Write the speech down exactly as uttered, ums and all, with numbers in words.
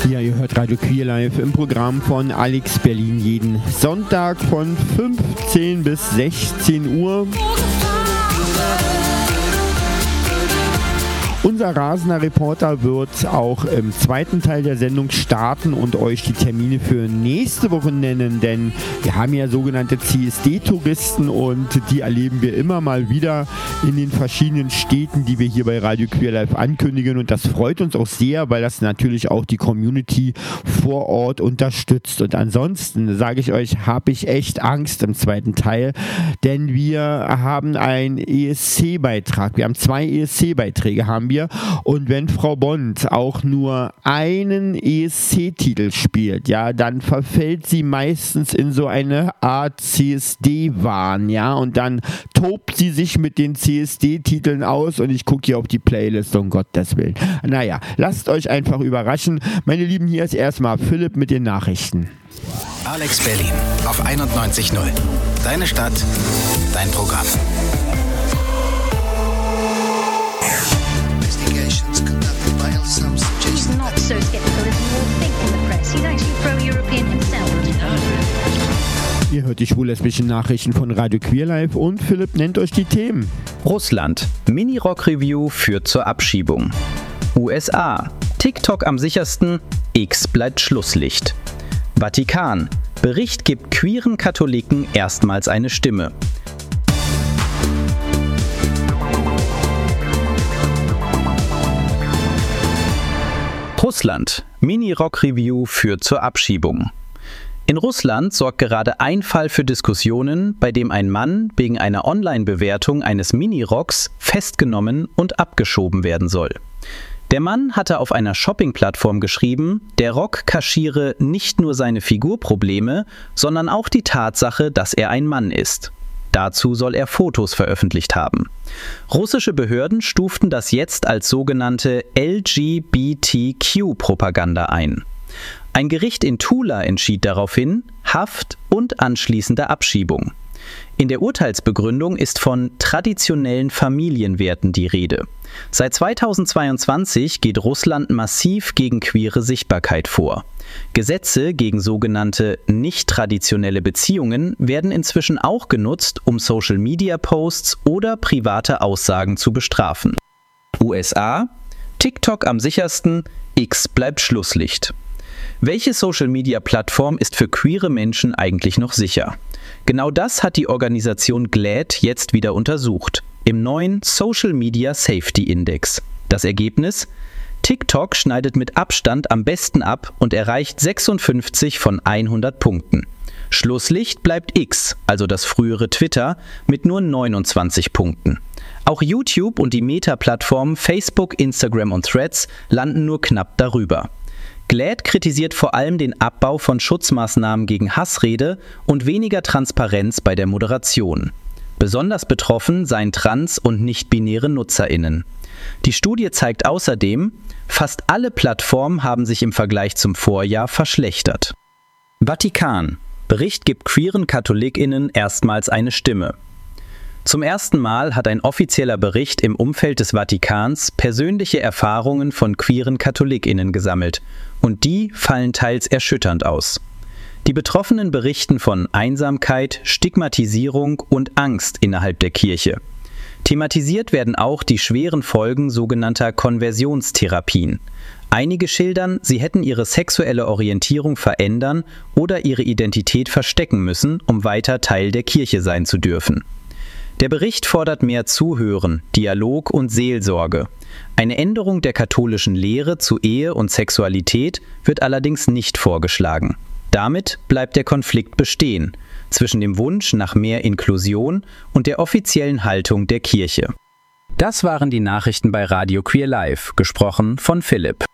Ja, ihr hört Radio Queer Live im Programm von Alex Berlin jeden Sonntag von fünfzehn bis sechzehn Uhr. Unser rasender Reporter wird auch im zweiten Teil der Sendung starten und euch die Termine für nächste Woche nennen, denn wir haben ja sogenannte C S D-Touristen und die erleben wir immer mal wieder in den verschiedenen Städten, die wir hier bei Radio Queer Live ankündigen, und das freut uns auch sehr, weil das natürlich auch die Community vor Ort unterstützt. Und ansonsten sage ich euch, habe ich echt Angst im zweiten Teil, denn wir haben einen E S C-Beitrag, wir haben zwei E S C-Beiträge haben wir. Und wenn Frau Bond auch nur einen E S C-Titel spielt, ja, dann verfällt sie meistens in so eine Art C S D-Wahn, ja, und dann tobt sie sich mit den C S D-Titeln aus und ich gucke hier auf die Playlist, um Gottes Willen. Naja, lasst euch einfach überraschen. Meine Lieben, hier ist erstmal Philipp mit den Nachrichten. Alex Berlin auf einundneunzig Komma null. Deine Stadt, dein Programm. Not so skeptical as you all think in the press. He's actually pro-European himself. Ihr hört die schwul-lesbischen Nachrichten von Radio Queer Live und Philipp nennt euch die Themen. Russland. Mini-Rock-Review führt zur Abschiebung. U S A. TikTok am sichersten. X bleibt Schlusslicht. Vatikan. Bericht gibt queeren Katholiken erstmals eine Stimme. Russland. Mini-Rock-Review führt zur Abschiebung. In Russland sorgt gerade ein Fall für Diskussionen, bei dem ein Mann wegen einer Online-Bewertung eines Mini-Rocks festgenommen und abgeschoben werden soll. Der Mann hatte auf einer Shopping-Plattform geschrieben, der Rock kaschiere nicht nur seine Figurprobleme, sondern auch die Tatsache, dass er ein Mann ist. Dazu soll er Fotos veröffentlicht haben. Russische Behörden stuften das jetzt als sogenannte L G B T Q-Propaganda ein. Ein Gericht in Tula entschied daraufhin Haft und anschließende Abschiebung. In der Urteilsbegründung ist von traditionellen Familienwerten die Rede. Seit zweitausendzweiundzwanzig geht Russland massiv gegen queere Sichtbarkeit vor. Gesetze gegen sogenannte nicht-traditionelle Beziehungen werden inzwischen auch genutzt, um Social-Media-Posts oder private Aussagen zu bestrafen. U S A. TikTok am sichersten, X bleibt Schlusslicht. Welche Social-Media-Plattform ist für queere Menschen eigentlich noch sicher? Genau das hat die Organisation GLAAD jetzt wieder untersucht, im neuen Social Media Safety Index. Das Ergebnis? TikTok schneidet mit Abstand am besten ab und erreicht sechsundfünfzig von hundert Punkten. Schlusslicht bleibt X, also das frühere Twitter, mit nur neunundzwanzig Punkten. Auch YouTube und die Meta-Plattformen Facebook, Instagram und Threads landen nur knapp darüber. GLAAD kritisiert vor allem den Abbau von Schutzmaßnahmen gegen Hassrede und weniger Transparenz bei der Moderation. Besonders betroffen seien trans- und nicht-binäre NutzerInnen. Die Studie zeigt außerdem, fast alle Plattformen haben sich im Vergleich zum Vorjahr verschlechtert. Vatikan. Bericht gibt queeren KatholikInnen erstmals eine Stimme. Zum ersten Mal hat ein offizieller Bericht im Umfeld des Vatikans persönliche Erfahrungen von queeren KatholikInnen gesammelt und die fallen teils erschütternd aus. Die Betroffenen berichten von Einsamkeit, Stigmatisierung und Angst innerhalb der Kirche. Thematisiert werden auch die schweren Folgen sogenannter Konversionstherapien. Einige schildern, sie hätten ihre sexuelle Orientierung verändern oder ihre Identität verstecken müssen, um weiter Teil der Kirche sein zu dürfen. Der Bericht fordert mehr Zuhören, Dialog und Seelsorge. Eine Änderung der katholischen Lehre zu Ehe und Sexualität wird allerdings nicht vorgeschlagen. Damit bleibt der Konflikt bestehen zwischen dem Wunsch nach mehr Inklusion und der offiziellen Haltung der Kirche. Das waren die Nachrichten bei Radio Queer Live, gesprochen von Philipp.